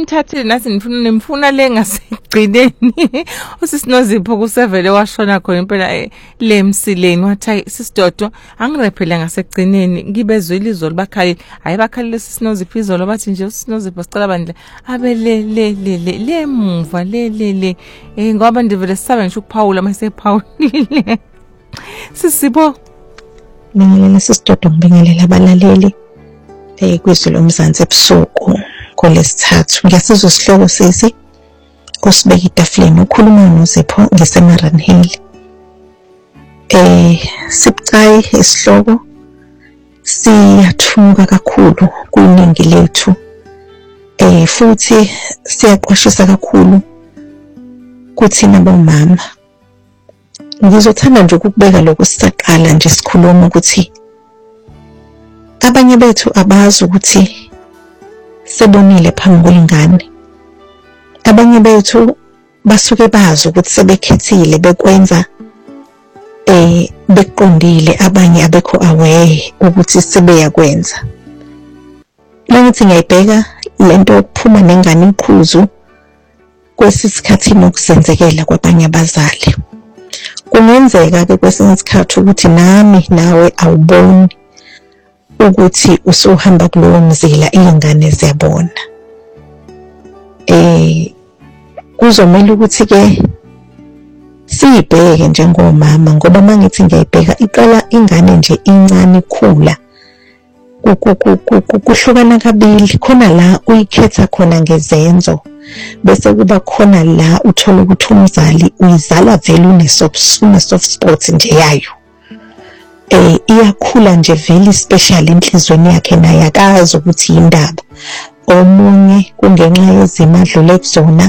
nimthathile nathi nimfuna le ngasegcineni usisinozipho kusevele washona khona impela le emsileni wathi sisidodo angirephele ngasegcineni ngibezwe ilizwi libakhalile hayi bakhalile sisinozipho izolo bathi nje usisinozipho sicela bandle abe le emuva le ngoba ndivele sisabe ngisho ukuphawula mase phawulile sisibo ngibingelela sisidodo ngibingelela abalaleli kwizwe lomzansi ebusuku kolesithathu ngiyasizwa isihloko sisi osibeka itafuleni ukhuluma noZipho ngeSamaran Hill sibucayi isihloko siyathunga kakhulu kuningi lethu futhi siyaqwashisa kakhulu kuthina bomama ngizothanda nje ukubeka lokho sisaqala nje sikhuluma ukuthi abanye bethu abazi ukuthi sebonile phambi kwengane abanye bethu basuke bazi ukuthi sebekhethile bekwenza beqondile abanye abekho aware ukuthi sebeyakwenza langithi ngiyibheka lento okuphuma nengane inkhuzu kwesisikhathini okusenzekela kwabanye abazali kungenzeka ke kwesinye isikhathi ukuthi nami nawe awuboni ukuthi usuhamba kulowo mzila izingane ziyabona kuzomela ukuthi ke siyibheke njengomama ngoba mangithi ngiyibheka iqala ingane nje incane ikhula kuhlukana kabili khona la uyikhetha khona ngezenzo bese kuba khona la uthola ukuthi umzali uyizala vele une-soft spot nje yayo iyakhula nje vele special enhlizweni yakhe naye akazi ukuthi indaba omunye kungenxa yezimo adlule kuzona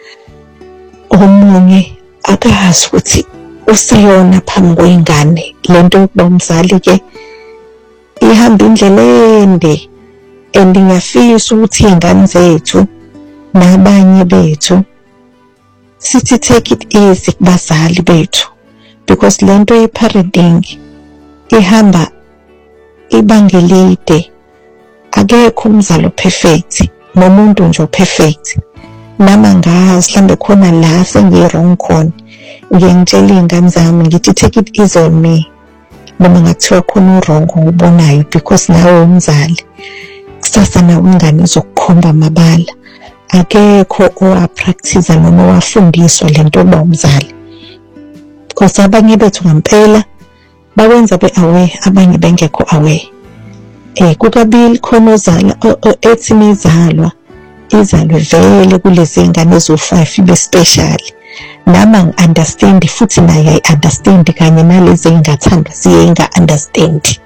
omunye akazi ukuthi useyona phambi kwengane lento yokuba umzali ke ihamba indlela ende ngiyafisa ukuthi izingane zethu nabanye bethu sithi take it easy kubazali bethu because lento ye-parenting ihamba ibanga elide akekho umzali perfect nomuntu nje perfect nama ngazi mhlambe khona la sengiyi-wrong khona ngiyangitshela izingane zami ngithi take it easy on me noma ngathiwa khona u-wrong ubonayo because nawe umzali kusasa nawe ingane izokukhomba amabala akekho owapractice noma owafundiswa lento yokuba umzali because abanye bethu ngempela bawenza be-aware abanye bengekho aware kukabili khona ozala ethi nizalwe vele kulezi ngane ezo-5 ibe special nama ngi-understand futhi naye ayi-understand kanye nalezi ey'ngathandwa ziye-nga-understand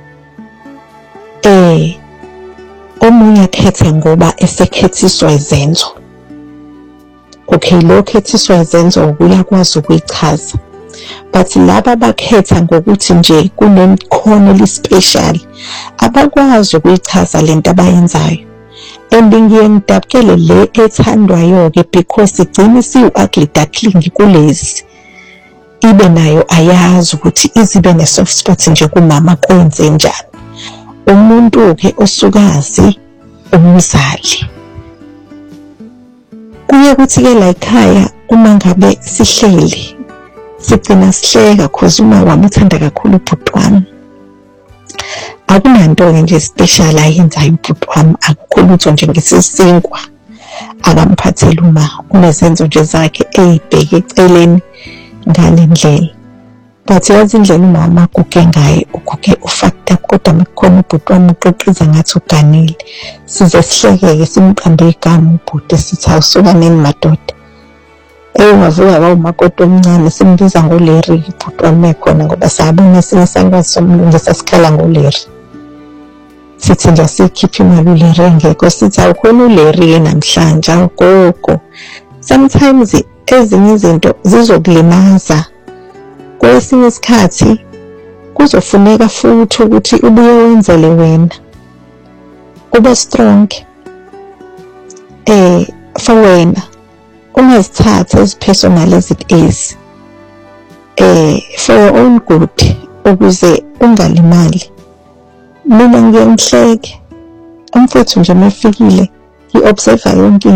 omunye akhethe ngoba esekhethiswa izenzo okay lo khethiswa izenzo uyakwazi ukuyichaza but laba bakhetha ngokuthi nje kunekhono li-special abakwazi ukuyichaza lento abayenzayo and ngiye ngidabukele le ethandwayo-ke because igcina isiwu-ugly duckling kulezi ibe nayo ayazi ukuthi izibe ne-soft spot nje kumama kwenze njani umuntu-ke osukazi umzali kuye kuthi-ke la ekhaya uma ngabe sihleli sigcina sihleka cause uma wami uthanda kakhulu ubhuti wami akunanto-ke nje special ayenzayo ubhuti wami akukho lutho nje ngisisinkwa akamphatheli uma unezenzo nje zakhe ey'bheke eceleni ngale ndlela but yazi indlela umama aguge ngayo uguge ufakta kodwa mekukhona ubhuti wami uqiqiza ngathi uganile size sihleke-ke simqambe igama ubhuti sithi awusukaneni madoda wavuka bawumakoti omncane simbiza ngoLarry ubhuti wami ekhona ngoba sabona esinye sakwazi somlungisa sikhala ngoLarry sithi nje sikhiphe imali uLarry engekho sithi awukhona uLarry namhlanje awugogo sometimes ezinye izinto zizokulimaza kwesinye isikhathi kuzofuneka futhi ukuthi ubuye wenzele wena ube strong for wena ungazithatha as personal as it is for your own good ukuze ungalimali mina ngiye ngihleke umfethu nje mafikile ngi-observe yonke